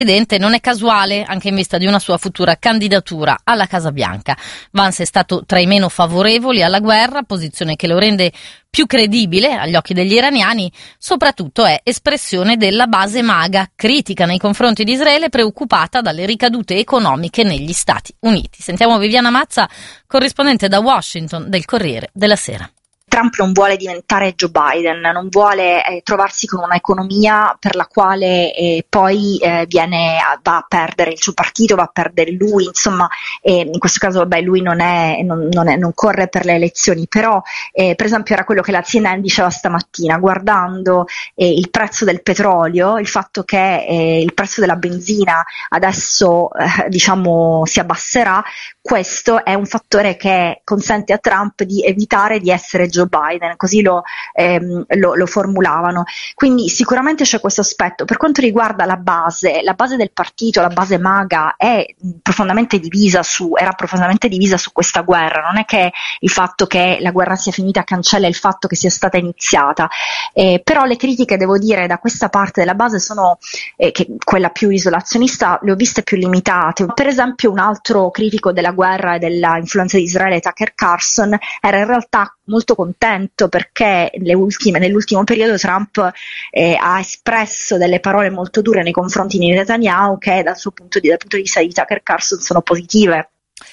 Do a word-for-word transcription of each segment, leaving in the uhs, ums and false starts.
Presidente non è casuale, anche in vista di una sua futura candidatura alla Casa Bianca. Vance è stato tra i meno favorevoli alla guerra, posizione che lo rende più credibile agli occhi degli iraniani. Soprattutto è espressione della base MAGA, critica nei confronti di Israele, preoccupata dalle ricadute economiche negli Stati Uniti. Sentiamo Viviana Mazza, corrispondente da Washington del Corriere della Sera. Trump non vuole diventare Joe Biden, non vuole eh, trovarsi con un'economia per la quale eh, poi eh, viene va a perdere il suo partito, va a perdere lui, insomma, eh, in questo caso vabbè, lui non, è, non, non, è, non corre per le elezioni, però eh, per esempio era quello che la C N N diceva stamattina, guardando eh, il prezzo del petrolio, il fatto che eh, il prezzo della benzina adesso eh, diciamo si abbasserà, questo è un fattore che consente a Trump di evitare di essere Joe Biden, così lo, ehm, lo, lo formulavano. Quindi sicuramente c'è questo aspetto. Per quanto riguarda la base, la base del partito, la base MAGA è profondamente divisa su, era profondamente divisa su questa guerra. Non è che il fatto che la guerra sia finita cancella il fatto che sia stata iniziata, eh, però le critiche, devo dire, da questa parte della base sono, eh, che quella più isolazionista, le ho viste più limitate. Per esempio un altro critico della guerra e della influenza di Israele, Tucker Carlson, era in realtà molto contento perché le ultime, nell'ultimo periodo Trump eh, ha espresso delle parole molto dure nei confronti di Netanyahu che dal suo punto di, dal punto di vista di Tucker Carlson sono positive.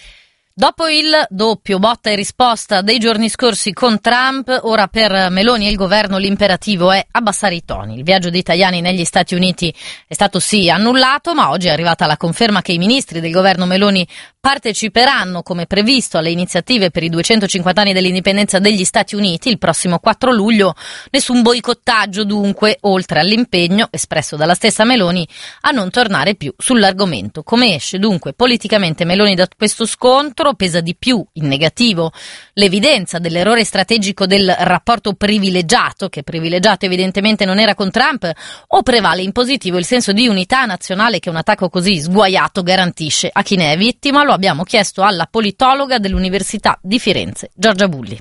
Dopo il doppio botta e risposta dei giorni scorsi con Trump, ora per Meloni e il governo l'imperativo è abbassare i toni. Il viaggio di italiani negli Stati Uniti è stato sì annullato, ma oggi è arrivata la conferma che i ministri del governo Meloni parteciperanno come previsto alle iniziative per i duecentocinquanta anni dell'indipendenza degli Stati Uniti il prossimo quattro luglio. Nessun boicottaggio dunque, oltre all'impegno espresso dalla stessa Meloni a non tornare più sull'argomento. Come esce dunque politicamente Meloni da questo scontro? Pesa di più in negativo l'evidenza dell'errore strategico del rapporto privilegiato, che privilegiato evidentemente non era con Trump, o prevale in positivo il senso di unità nazionale che un attacco così sguaiato garantisce a chi ne è vittima? Lo abbiamo chiesto alla politologa dell'Università di Firenze, Giorgia Bulli.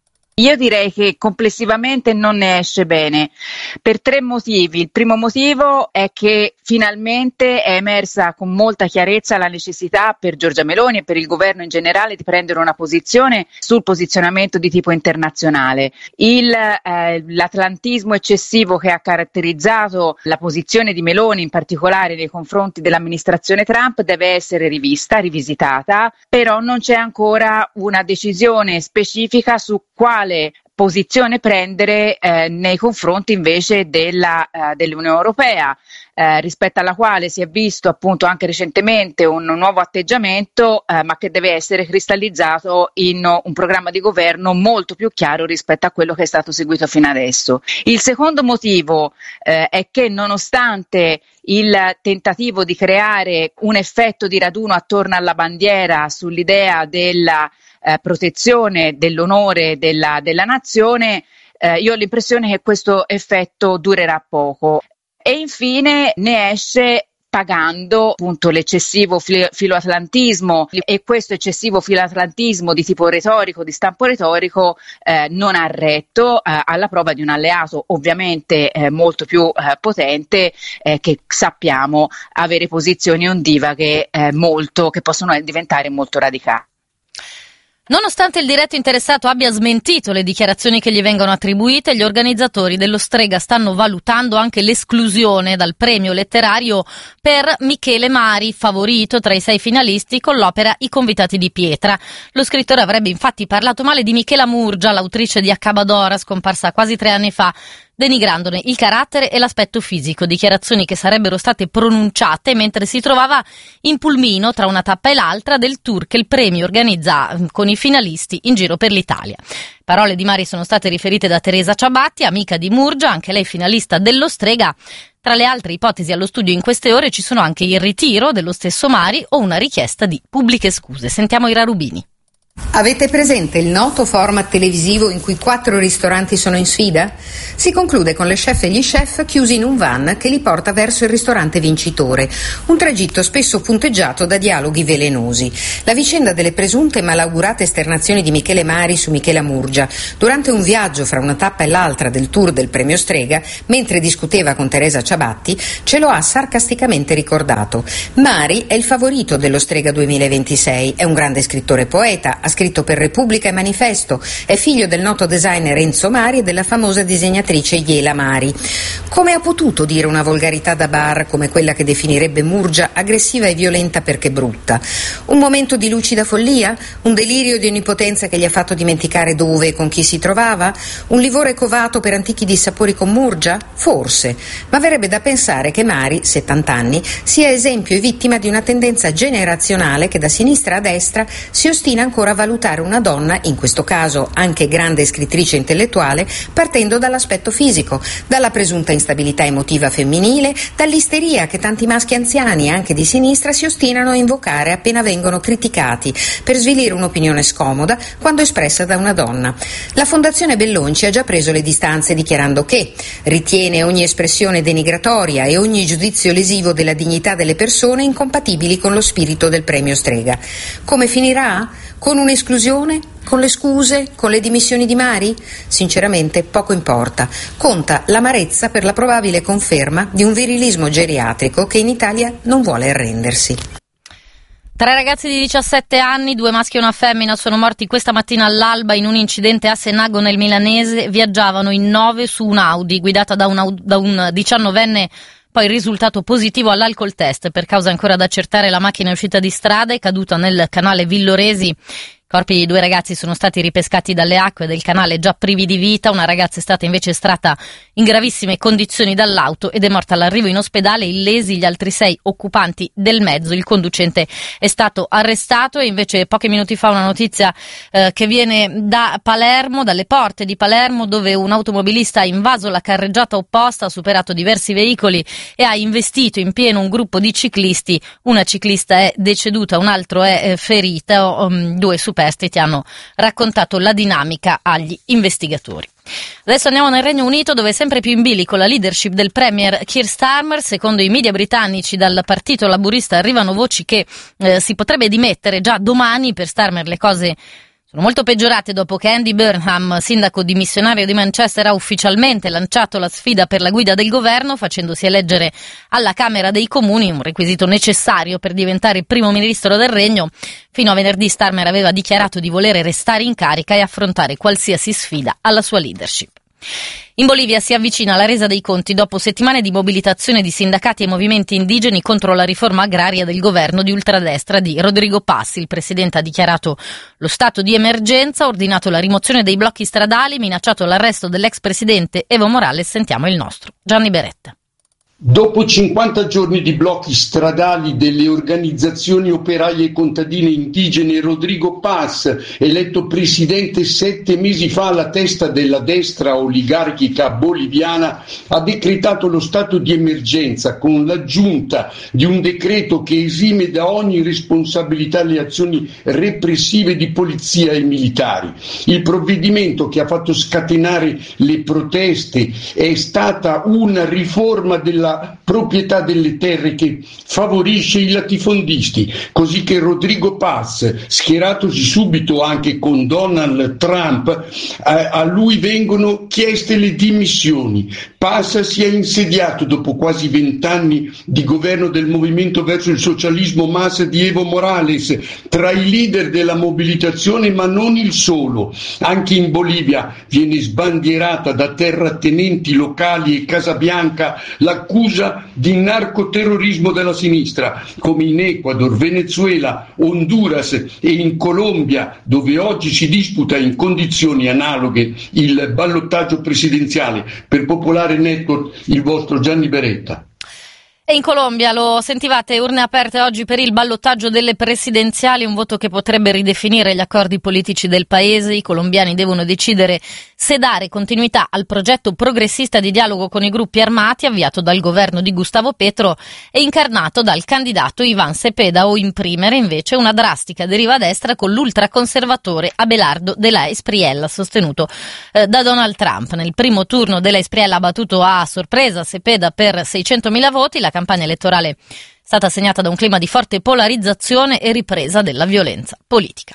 Io direi che complessivamente non ne esce bene per tre motivi. Il primo motivo è che finalmente è emersa con molta chiarezza la necessità per Giorgia Meloni e per il governo in generale di prendere una posizione sul posizionamento di tipo internazionale. Il, eh, l'atlantismo eccessivo che ha caratterizzato la posizione di Meloni, in particolare nei confronti dell'amministrazione Trump, deve essere rivista, rivisitata, però non c'è ancora una decisione specifica su quale posizione prendere eh, nei confronti invece della, uh, dell'Unione Europea, eh, rispetto alla quale si è visto appunto anche recentemente un, un nuovo atteggiamento, eh, ma che deve essere cristallizzato in un programma di governo molto più chiaro rispetto a quello che è stato seguito fino adesso. Il secondo motivo eh, è che nonostante il tentativo di creare un effetto di raduno attorno alla bandiera sull'idea della eh, protezione dell'onore della, della nazione, eh, io ho l'impressione che questo effetto durerà poco. E infine ne esce pagando appunto l'eccessivo filoatlantismo, e questo eccessivo filoatlantismo di tipo retorico, di stampo retorico, eh, non ha retto eh, alla prova di un alleato ovviamente eh, molto più eh, potente, eh, che sappiamo avere posizioni ondivaghe eh, molto, che possono diventare molto radicali. Nonostante il diretto interessato abbia smentito le dichiarazioni che gli vengono attribuite, gli organizzatori dello Strega stanno valutando anche l'esclusione dal premio letterario per Michele Mari, favorito tra i sei finalisti con l'opera I convitati di pietra. Lo scrittore avrebbe infatti parlato male di Michela Murgia, l'autrice di Accabadora, scomparsa quasi tre anni fa, denigrandone il carattere e l'aspetto fisico, dichiarazioni che sarebbero state pronunciate mentre si trovava in pulmino tra una tappa e l'altra del tour che il premio organizza con i finalisti in giro per l'Italia. Parole di Mari sono state riferite da Teresa Ciabatti, amica di Murgia, anche lei finalista dello Strega. Tra le altre ipotesi allo studio in queste ore ci sono anche il ritiro dello stesso Mari o una richiesta di pubbliche scuse. Sentiamo Ira Rubini. Avete presente il noto format televisivo in cui quattro ristoranti sono in sfida? Si conclude con le chef e gli chef chiusi in un van che li porta verso il ristorante vincitore, un tragitto spesso punteggiato da dialoghi velenosi. La vicenda delle presunte malaugurate esternazioni di Michele Mari su Michela Murgia durante un viaggio fra una tappa e l'altra del tour del premio Strega, mentre discuteva con Teresa Ciabatti, ce lo ha sarcasticamente ricordato. Mari è il favorito dello Strega duemilaventisei, è un grande scrittore e poeta, ha scritto per Repubblica e Manifesto, è figlio del noto designer Enzo Mari e della famosa disegnatrice Iela Mari. Come ha potuto dire una volgarità da bar come quella che definirebbe Murgia aggressiva e violenta perché brutta? Un momento di lucida follia? Un delirio di onnipotenza che gli ha fatto dimenticare dove e con chi si trovava? Un livore covato per antichi dissapori con Murgia? Forse, ma verrebbe da pensare che Mari, settanta anni, sia esempio e vittima di una tendenza generazionale che da sinistra a destra si ostina ancora a valutare una donna, in questo caso anche grande scrittrice intellettuale, partendo dall'aspetto fisico, dalla presunta instabilità emotiva femminile, dall'isteria che tanti maschi anziani, anche di sinistra, si ostinano a invocare appena vengono criticati per svilire un'opinione scomoda quando espressa da una donna. La Fondazione Bellonci ha già preso le distanze dichiarando che ritiene ogni espressione denigratoria e ogni giudizio lesivo della dignità delle persone incompatibili con lo spirito del premio Strega. Come finirà? Con un'esclusione? Con le scuse? Con le dimissioni di Mari? Sinceramente poco importa. Conta l'amarezza per la probabile conferma di un virilismo geriatrico che in Italia non vuole arrendersi. Tre ragazzi di diciassette anni, due maschi e una femmina, sono morti questa mattina all'alba in un incidente a Senago nel Milanese. Viaggiavano in nove su un Audi guidata da un, da un diciannovenne. Poi il risultato positivo all'alcol test. Per causa ancora da accertare, la macchina è uscita di strada, è caduta nel canale Villoresi. I corpi di due ragazzi sono stati ripescati dalle acque del canale già privi di vita. Una ragazza è stata invece estratta in gravissime condizioni dall'auto ed è morta all'arrivo in ospedale. Illesi gli altri sei occupanti del mezzo. Il conducente è stato arrestato. E invece pochi minuti fa una notizia eh, che viene da Palermo, dalle porte di Palermo, dove un automobilista ha invaso la carreggiata opposta, ha superato diversi veicoli e ha investito in pieno un gruppo di ciclisti. Una ciclista è deceduta, un altro è eh, ferita. Um, due superstiti hanno raccontato la dinamica agli investigatori. Adesso andiamo nel Regno Unito, dove è sempre più in bilico la leadership del premier Keir Starmer. Secondo i media britannici, dal partito laburista arrivano voci che eh, si potrebbe dimettere già domani. Per Starmer le cose sono molto peggiorate dopo che Andy Burnham, sindaco dimissionario di Manchester, ha ufficialmente lanciato la sfida per la guida del governo, facendosi eleggere alla Camera dei Comuni, un requisito necessario per diventare il primo ministro del regno. Fino a venerdì Starmer aveva dichiarato di volere restare in carica e affrontare qualsiasi sfida alla sua leadership. In Bolivia si avvicina la resa dei conti dopo settimane di mobilitazione di sindacati e movimenti indigeni contro la riforma agraria del governo di ultradestra di Rodrigo Paz. Il presidente ha dichiarato lo stato di emergenza, ha ordinato la rimozione dei blocchi stradali, minacciato l'arresto dell'ex presidente Evo Morales. Sentiamo il nostro Gianni Beretta. Dopo cinquanta giorni di blocchi stradali delle organizzazioni operaie e contadine indigene, Rodrigo Paz, eletto presidente sette mesi fa alla testa della destra oligarchica boliviana, ha decretato lo stato di emergenza con l'aggiunta di un decreto che esime da ogni responsabilità le azioni repressive di polizia e militari. Il provvedimento, che ha fatto scatenare le proteste, è stata una riforma della proprietà delle terre che favorisce i latifondisti, così che Rodrigo Paz, schieratosi subito anche con Donald Trump, a, a lui vengono chieste le dimissioni. Paz si è insediato dopo quasi vent'anni di governo del movimento verso il socialismo massa di Evo Morales, tra i leader della mobilitazione, ma non il solo. Anche in Bolivia viene sbandierata da terratenenti locali e Casabianca l'accusa di narcoterrorismo della sinistra, come in Ecuador, Venezuela, Honduras e in Colombia, dove oggi si disputa in condizioni analoghe il ballottaggio presidenziale. Per Popolare Network, il vostro Gianni Beretta. E in Colombia, lo sentivate, urne aperte oggi per il ballottaggio delle presidenziali, un voto che potrebbe ridefinire gli accordi politici del paese. I colombiani devono decidere se dare continuità al progetto progressista di dialogo con i gruppi armati avviato dal governo di Gustavo Petro e incarnato dal candidato Iván Cepeda, o imprimere invece una drastica deriva a destra con l'ultraconservatore Abelardo de la Espriella, sostenuto eh, da Donald Trump. Nel primo turno de la Espriella ha battuto a sorpresa Cepeda per seicentomila voti. La campagna elettorale è stata segnata da un clima di forte polarizzazione e ripresa della violenza politica.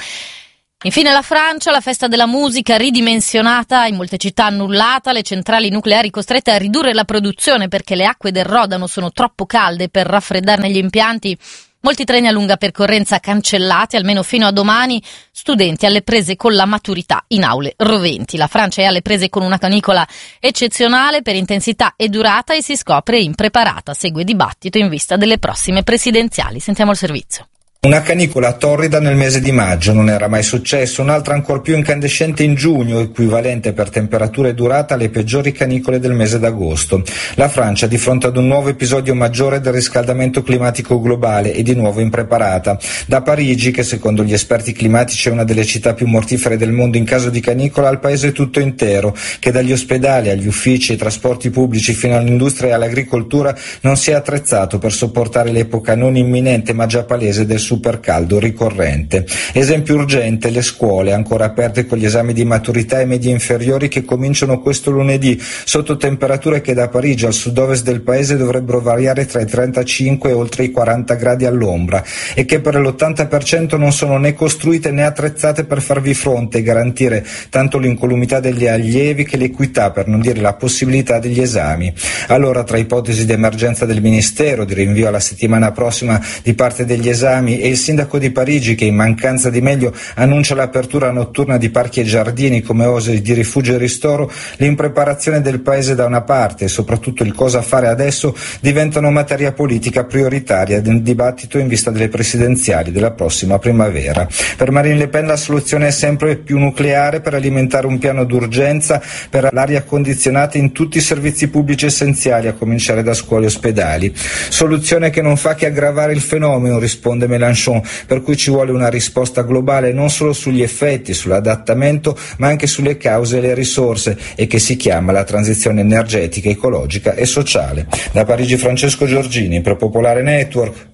Infine la Francia, la festa della musica ridimensionata, in molte città annullata, le centrali nucleari costrette a ridurre la produzione perché le acque del Rodano sono troppo calde per raffreddarne gli impianti. Molti treni a lunga percorrenza cancellati, almeno fino a domani, studenti alle prese con la maturità in aule roventi. La Francia è alle prese con una canicola eccezionale per intensità e durata e si scopre impreparata. Segue dibattito in vista delle prossime presidenziali. Sentiamo il servizio. Una canicola torrida nel mese di maggio, non era mai successo, un'altra ancor più incandescente in giugno, equivalente per temperatura e durata alle peggiori canicole del mese d'agosto. La Francia di fronte ad un nuovo episodio maggiore del riscaldamento climatico globale e di nuovo impreparata. Da Parigi, che secondo gli esperti climatici è una delle città più mortifere del mondo in caso di canicola, al paese tutto intero, che dagli ospedali agli uffici ai trasporti pubblici fino all'industria e all'agricoltura non si è attrezzato per sopportare l'epoca non imminente ma già palese del supercaldo ricorrente. Esempio urgente: le scuole ancora aperte con gli esami di maturità e medie inferiori che cominciano questo lunedì sotto temperature che da Parigi al sud-ovest del paese dovrebbero variare tra i trentacinque e oltre i quaranta gradi all'ombra e che per l'ottanta per cento non sono né costruite né attrezzate per farvi fronte e garantire tanto l'incolumità degli allievi che l'equità, per non dire la possibilità degli esami. Allora, tra ipotesi di emergenza del Ministero, di rinvio alla settimana prossima di parte degli esami, e il sindaco di Parigi che in mancanza di meglio annuncia l'apertura notturna di parchi e giardini come oasi di rifugio e ristoro, l'impreparazione del paese da una parte e soprattutto il cosa fare adesso diventano materia politica prioritaria del dibattito in vista delle presidenziali della prossima primavera. Per Marine Le Pen la soluzione è sempre più nucleare per alimentare un piano d'urgenza per l'aria condizionata in tutti i servizi pubblici essenziali, a cominciare da scuole e ospedali. Soluzione che non fa che aggravare il fenomeno, risponde Mélenchon, per cui ci vuole una risposta globale non solo sugli effetti, sull'adattamento, ma anche sulle cause e le risorse, e che si chiama la transizione energetica, ecologica e sociale. Da Parigi Francesco Giorgini per Popolare Network.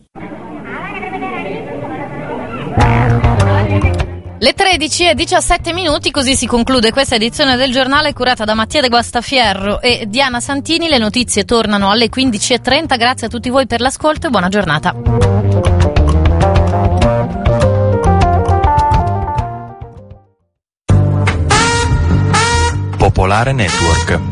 Le tredici e diciassette minuti, così si conclude questa edizione del giornale curata da Mattia De Guastafierro e Diana Santini. Le notizie tornano alle quindici e trenta. Grazie a tutti voi per l'ascolto e buona giornata. Popolare Network.